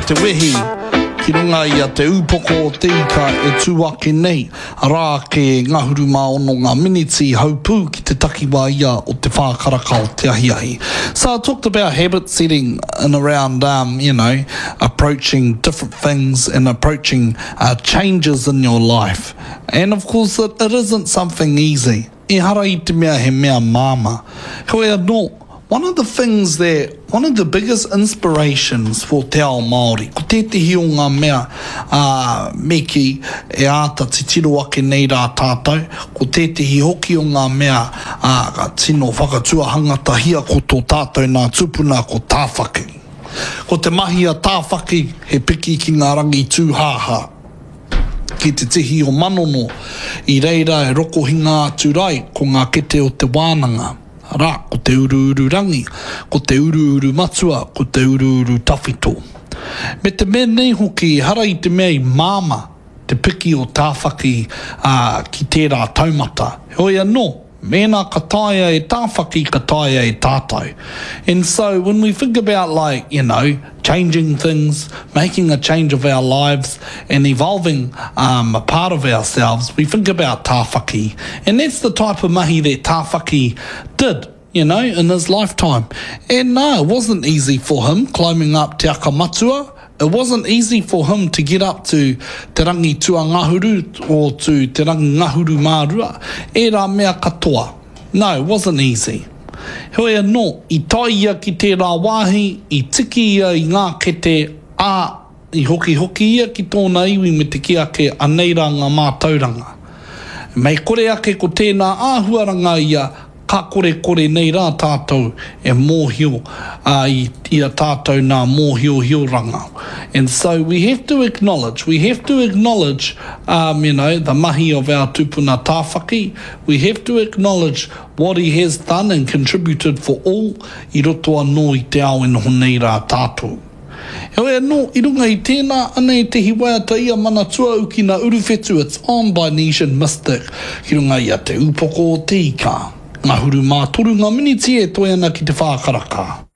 te wehi, ki runga i a te upoko o te ika e tūake nei, rā ke ngahuru maono ngā miniti haupū ki te takiwa ia o te whākaraka o te ahiahi. So I talked about habit setting and around, approaching different things and approaching changes in your life. And of course, it isn't something easy. E hara I te mea he mea māma. Hoi anō, one of the biggest inspirations for te ao Māori, ko tētahi o ngā mea meki e āta te tiro ake nei rā tātou, ko tētahi hoki o ngā mea ka tino whakatua tahia ko tō tātou nā tupuna ko tāwhaki. Ko te mahi a tāwhaki he piki ki ngā rangi tūhāha. Ki te tihi o manono, I reira e roko hinga atu rai ko ngā kete o te wānanga. Rā, ko te uru rangi, ko te uru matua, ko te uru tawhito. Me te mea nei hoki, hara I te mea I māma, te piki o tāwhaki ki tērā taumata. Hoi anō, mēnā ka taia e tāwhaki, ka taia e tātou. And so when we think about changing things, making a change of our lives and evolving a part of ourselves, we think about tāwhaki. And that's the type of mahi that tāwhaki did, in his lifetime. And no, it wasn't easy for him climbing up Te Akamatua. It wasn't easy for him to get up to Te Rangi Tuangahuru or to Te Rangi Ngahuru Mārua. E rā mea katoa. No, it wasn't easy. Hoi anō, I tai ia ki tērā wāhi, I tiki ia I ngā kete I hoki ia ki tōna iwi me te ki ake aneira ngā mātauranga. Mei kore ake ko tēnā āhuaranga ia, ka kore nei rā tātou e mōhio I a tātou nā mōhio ranga. And so we have to acknowledge the mahi of our tupuna tāwhaki. We have to acknowledge what he has done and contributed for all I roto anō I te ao enoho nei rā tātou. Hoi anō, I runga I tēnā, ana I te hiwaiata ia mana tuauki na uruwhetu, it's on by Nesian Mystic. Ki runga I a te upoko o te ika. Ngā huru mā toru ngā miniti e toi ana ki te whākaraka.